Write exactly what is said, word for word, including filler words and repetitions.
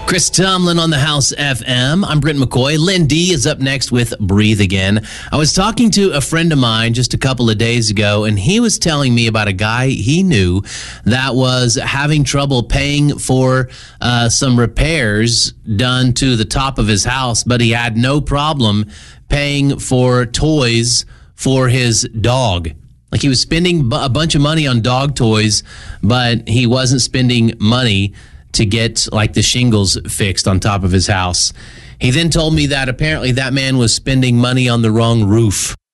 Chris Tomlin on the House F M. I'm Brent McCoy. Lynn D is up next with Breathe Again. I was talking to a friend of mine just a couple of days ago, and he was telling me about a guy he knew that was having trouble paying for uh, some repairs done to the top of his house, but he had no problem paying for toys for his dog. Like, he was spending a bunch of money on dog toys, but he wasn't spending money to get like the shingles fixed on top of his house. He then told me that apparently that man was spending money on the wrong roof.